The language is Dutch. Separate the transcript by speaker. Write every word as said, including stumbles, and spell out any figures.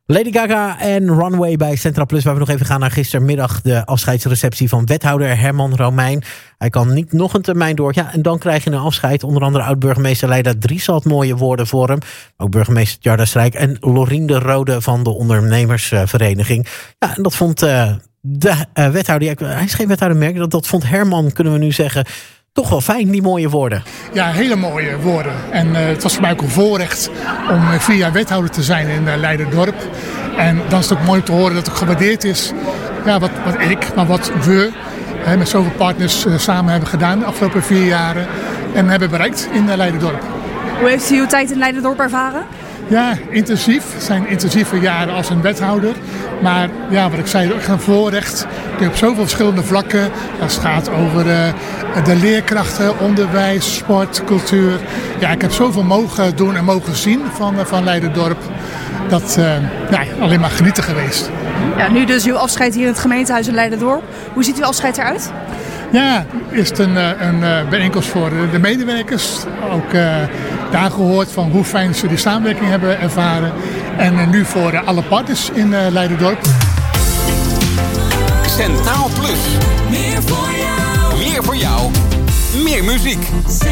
Speaker 1: Lady Gaga en Runway bij Centra Plus, waar we nog even gaan naar gistermiddag de afscheidsreceptie van wethouder Herman Romein. Hij kan niet nog een termijn door. Ja, en dan krijg je een afscheid. Onder andere oud-burgemeester Leida Dries had mooie woorden voor hem. Ook burgemeester Tjarda Strijk en Lorien de Rode van de ondernemersvereniging. Ja, en dat vond uh, de uh, wethouder, ja, hij is geen wethouder merk, dat, dat vond Herman, kunnen we nu zeggen, toch wel fijn, die mooie woorden.
Speaker 2: Ja, hele mooie woorden. En uh, het was voor mij ook een voorrecht om uh, vier jaar wethouder te zijn in uh, Leiderdorp. En dan is het ook mooi om te horen dat het gewaardeerd is. Ja, wat, wat ik, maar wat we hè, met zoveel partners uh, samen hebben gedaan de afgelopen vier jaren. En hebben bereikt in uh, Leiderdorp.
Speaker 3: Hoe heeft u uw tijd in Leiderdorp ervaren?
Speaker 2: Ja, intensief. Het zijn intensieve jaren als een wethouder. Maar ja, wat ik zei, echt een voorrecht. Ik heb op zoveel verschillende vlakken. Als het gaat over uh, de leerkrachten, onderwijs, sport, cultuur. Ja, ik heb zoveel mogen doen en mogen zien van, uh, van Leiderdorp. Dat uh, ja, alleen maar genieten geweest.
Speaker 3: Ja, nu dus uw afscheid hier in het gemeentehuis in Leiderdorp. Hoe ziet uw afscheid eruit?
Speaker 2: Ja, is het een, een bijeenkomst voor de medewerkers. Ook uh, daar gehoord van hoe fijn ze die samenwerking hebben ervaren. En uh, nu voor alle partners in uh, Leiderdorp.
Speaker 4: Centraal Plus. Meer voor jou. Meer voor jou. Meer muziek.